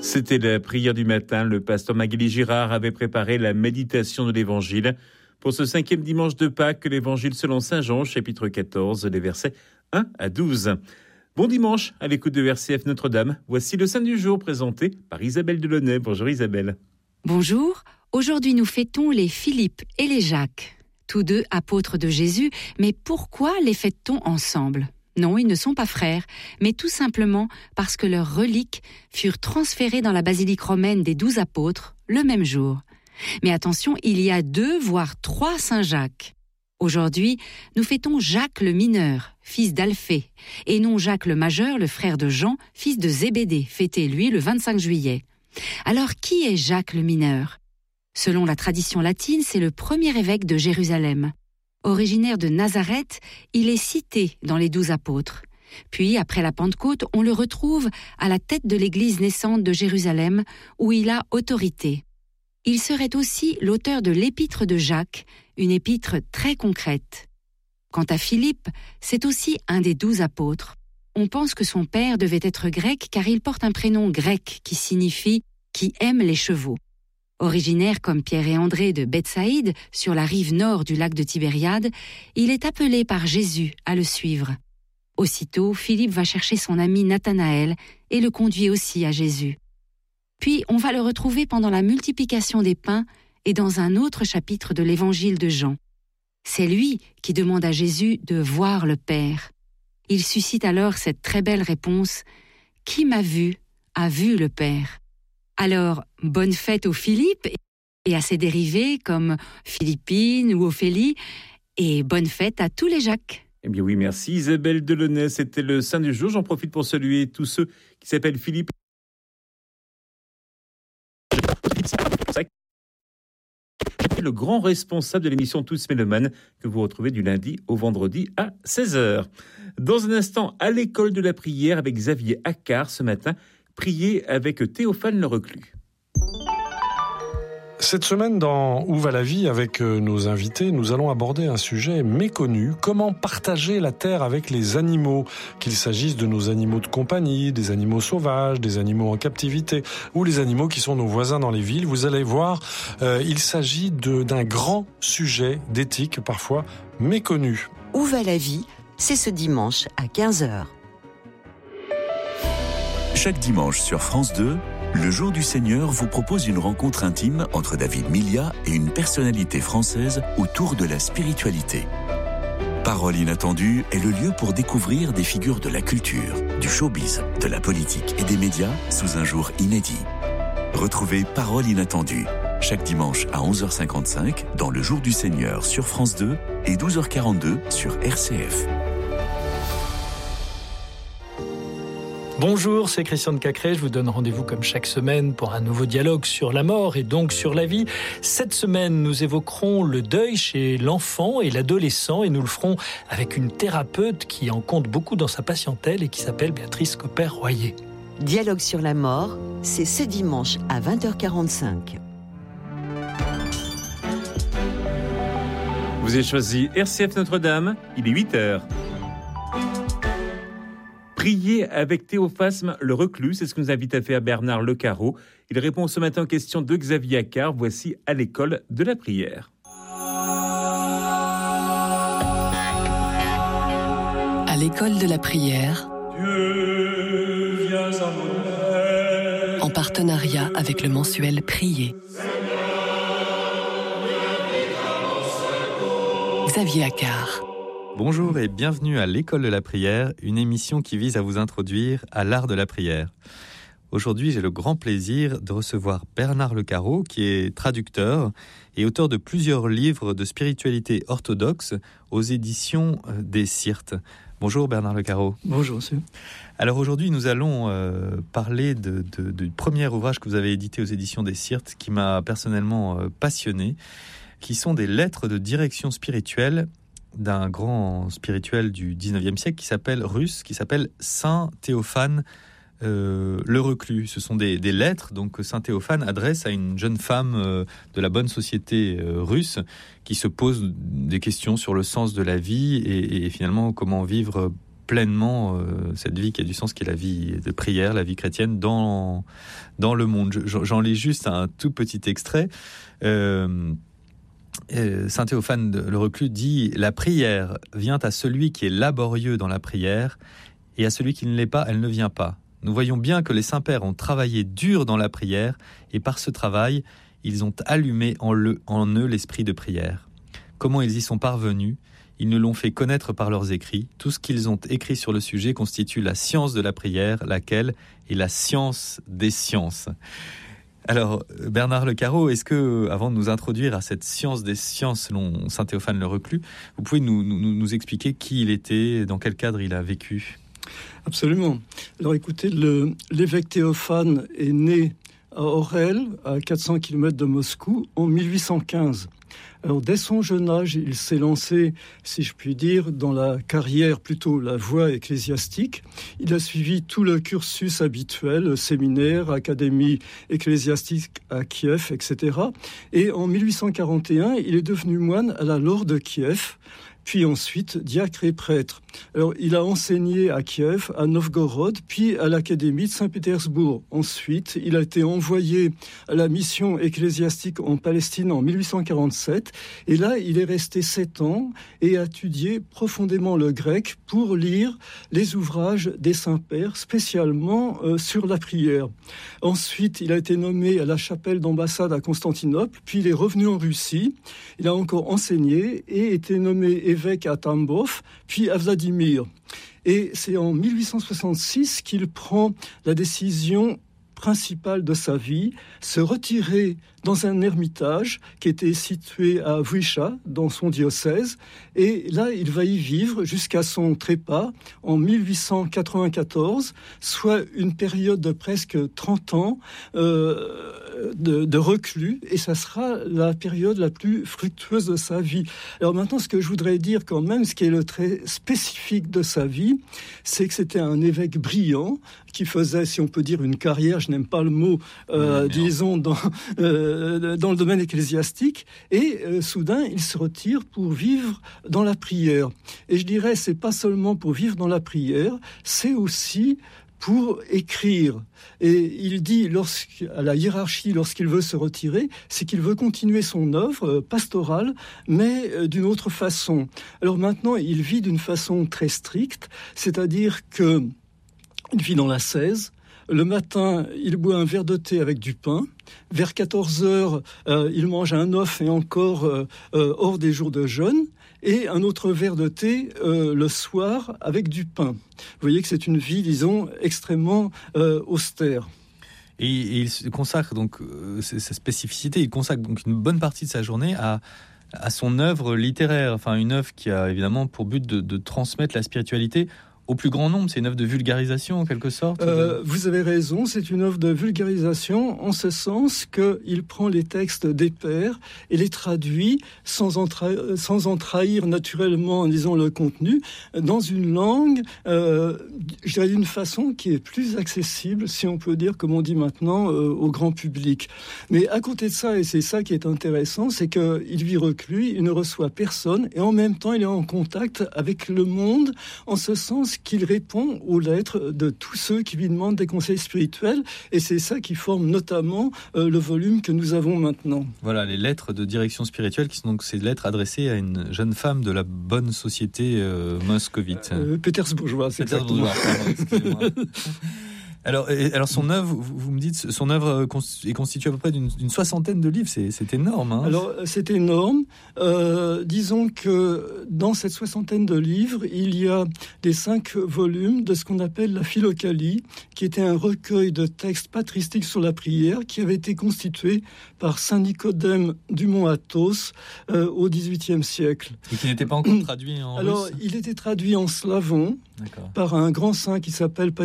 C'était la prière du matin. Le pasteur Magali Girard avait préparé la méditation de l'Évangile pour ce 5e dimanche de Pâques, l'Évangile selon Saint Jean, chapitre 14, les versets 1 à 12. Bon dimanche à l'écoute de RCF Notre-Dame. Voici le Saint du jour présenté par Isabelle Delaunay. Bonjour Isabelle. Bonjour. Aujourd'hui nous fêtons les Philippe et les Jacques, tous deux apôtres de Jésus. Mais pourquoi les fête-t-on ensemble ? Non, ils ne sont pas frères, mais tout simplement parce que leurs reliques furent transférées dans la basilique romaine des 12 apôtres le même jour. Mais attention, il y a 2, voire 3 Saint-Jacques. Aujourd'hui, nous fêtons Jacques le mineur, fils d'Alphée, et non Jacques le majeur, le frère de Jean, fils de Zébédée, fêté lui le 25 juillet. Alors qui est Jacques le mineur ? Selon la tradition latine, c'est le premier évêque de Jérusalem. Originaire de Nazareth, il est cité dans les 12 apôtres. Puis, après la Pentecôte, on le retrouve à la tête de l'église naissante de Jérusalem, où il a autorité. Il serait aussi l'auteur de l'épître de Jacques, une épître très concrète. Quant à Philippe, c'est aussi un des 12 apôtres. On pense que son père devait être grec car il porte un prénom grec qui signifie « qui aime les chevaux ». Originaire comme Pierre et André de Bethsaïde, sur la rive nord du lac de Tibériade, il est appelé par Jésus à le suivre. Aussitôt, Philippe va chercher son ami Nathanaël et le conduit aussi à Jésus. Puis, on va le retrouver pendant la multiplication des pains et dans un autre chapitre de l'évangile de Jean. C'est lui qui demande à Jésus de voir le Père. Il suscite alors cette très belle réponse « Qui m'a vu, a vu le Père ». Alors, bonne fête aux Philippe et à ses dérivés comme Philippine ou Ophélie, et bonne fête à tous les Jacques. Eh bien oui, merci Isabelle Delaunay, c'était le Saint du jour. J'en profite pour saluer tous ceux qui s'appellent Philippe. Le grand responsable de l'émission Tous Mélomanes que vous retrouvez du lundi au vendredi à 16h. Dans un instant, à l'école de la prière avec Xavier Accard ce matin, prier avec Théophane le Reclus. Cette semaine, dans Où va la vie, avec nos invités, nous allons aborder un sujet méconnu. Comment partager la terre avec les animaux, qu'il s'agisse de nos animaux de compagnie, des animaux sauvages, des animaux en captivité, ou les animaux qui sont nos voisins dans les villes. Vous allez voir, il s'agit d'un grand sujet d'éthique, parfois méconnu. Où va la vie ? C'est ce dimanche à 15h. Chaque dimanche sur France 2, le Jour du Seigneur vous propose une rencontre intime entre David Milia et une personnalité française autour de la spiritualité. Parole inattendue est le lieu pour découvrir des figures de la culture, du showbiz, de la politique et des médias sous un jour inédit. Retrouvez Parole inattendue chaque dimanche à 11h55 dans le Jour du Seigneur sur France 2 et 12h42 sur RCF. Bonjour, c'est Christian de Cacré. Je vous donne rendez-vous comme chaque semaine pour un nouveau dialogue sur la mort et donc sur la vie. Cette semaine, nous évoquerons le deuil chez l'enfant et l'adolescent et nous le ferons avec une thérapeute qui en compte beaucoup dans sa patientèle et qui s'appelle Béatrice Copper-Royer. Dialogue sur la mort, c'est ce dimanche à 20h45. Vous avez choisi RCF Notre-Dame, il est 8h. Prier avec Théophane le Reclus, c'est ce que nous invite à faire Bernard Lecaro. Il répond ce matin aux questions de Xavier Accard. Voici à l'école de la prière. À l'école de la prière, Dieu, viens à mon aide. En partenariat avec le mensuel Prier. Xavier Accard. Bonjour et bienvenue à l'École de la prière, une émission qui vise à vous introduire à l'art de la prière. Aujourd'hui, j'ai le grand plaisir de recevoir Bernard Lecaro, qui est traducteur et auteur de plusieurs livres de spiritualité orthodoxe aux éditions des Syrtes. Bonjour Bernard Lecaro. Bonjour monsieur. Alors aujourd'hui, nous allons parler du premier ouvrage que vous avez édité aux éditions des Syrtes, qui m'a personnellement passionné, qui sont des lettres de direction spirituelle d'un grand spirituel du 19e siècle qui s'appelle Saint Théophane le Reclus. Ce sont des lettres donc, que Saint Théophane adresse à une jeune femme de la bonne société russe qui se pose des questions sur le sens de la vie et finalement comment vivre pleinement cette vie qui a du sens, qui est la vie de prière, la vie chrétienne dans le monde. J'en lis juste un tout petit extrait. Saint Théophane le Reclus dit « La prière vient à celui qui est laborieux dans la prière, et à celui qui ne l'est pas, elle ne vient pas. Nous voyons bien que les saints-pères ont travaillé dur dans la prière, et par ce travail, ils ont allumé en eux l'esprit de prière. Comment ils y sont parvenus ? Ils nous l'ont fait connaître par leurs écrits. Tout ce qu'ils ont écrit sur le sujet constitue la science de la prière, laquelle est la science des sciences. » Alors, Bernard Le Carreau, est-ce que, avant de nous introduire à cette science des sciences selon Saint Théophane le Reclus, vous pouvez nous expliquer qui il était, dans quel cadre il a vécu ? Absolument. Alors écoutez, l'évêque Théophane est né à Orel, à 400 km de Moscou, en 1815. Alors, dès son jeune âge, il s'est lancé, si je puis dire, dans la carrière, plutôt la voie ecclésiastique. Il a suivi tout le cursus habituel, séminaire, académie ecclésiastique à Kiev, etc. Et en 1841, il est devenu moine à la Laure de Kiev, puis ensuite diacre et prêtre. Alors, il a enseigné à Kiev, à Novgorod, puis à l'Académie de Saint-Pétersbourg. Ensuite, il a été envoyé à la mission ecclésiastique en Palestine en 1847. Et là, il est resté 7 ans et a étudié profondément le grec pour lire les ouvrages des saints-pères, spécialement sur la prière. Ensuite, il a été nommé à la chapelle d'ambassade à Constantinople, puis il est revenu en Russie. Il a encore enseigné et été nommé évêque à Tambov, puis à Vladimir. Et c'est en 1866 qu'il prend la décision principale de sa vie, se retirer dans un ermitage qui était situé à Vuicha, dans son diocèse. Et là, il va y vivre jusqu'à son trépas en 1894, soit une période de presque 30 ans de reclus. Et ça sera la période la plus fructueuse de sa vie. Alors maintenant, ce que je voudrais dire quand même, ce qui est le trait spécifique de sa vie, c'est que c'était un évêque brillant qui faisait, si on peut dire, une carrière, je n'aime pas le mot, disons, dans le domaine ecclésiastique, et soudain, il se retire pour vivre dans la prière. Et je dirais, c'est pas seulement pour vivre dans la prière, c'est aussi pour écrire. Et il dit à la hiérarchie, lorsqu'il veut se retirer, c'est qu'il veut continuer son œuvre pastorale, mais d'une autre façon. Alors maintenant, il vit d'une façon très stricte, c'est-à-dire que il vit dans l'ascèse. Le matin, il boit un verre de thé avec du pain. Vers 14h, il mange un œuf et encore hors des jours de jeûne. Et un autre verre de thé le soir avec du pain. Vous voyez que c'est une vie, disons, extrêmement austère. Et il se consacre donc, sa spécificité, il consacre donc une bonne partie de sa journée à son œuvre littéraire. Enfin, une œuvre qui a évidemment pour but de transmettre la spiritualité au plus grand nombre. C'est une œuvre de vulgarisation, en quelque sorte. Vous avez raison, c'est une œuvre de vulgarisation en ce sens qu'il prend les textes des pères et les traduit sans en trahir naturellement, disons, le contenu, dans une langue, je dirais d'une façon qui est plus accessible, si on peut dire, comme on dit maintenant, au grand public. Mais à côté de ça, et c'est ça qui est intéressant, c'est qu'il vit reclus, il ne reçoit personne, et en même temps, il est en contact avec le monde, en ce sens qu'il répond aux lettres de tous ceux qui lui demandent des conseils spirituels, et c'est ça qui forme notamment le volume que nous avons maintenant. Voilà, les lettres de direction spirituelle, qui sont donc ces lettres adressées à une jeune femme de la bonne société moscovite. Pétersbourgeoise, exactement. Pardon, excusez-moi. Alors son œuvre, vous me dites, son œuvre est constituée à peu près d'une 60aine de livres, c'est énorme. Hein. Alors c'est énorme. Disons que dans cette 60aine de livres, il y a les 5 volumes de ce qu'on appelle la Philokalie, qui était un recueil de textes patristiques sur la prière, qui avait été constitué par saint Nicodème du Mont Athos au XVIIIe siècle. Et qui n'était pas encore traduit en russe. Alors il était traduit en slavon par un grand saint qui s'appelle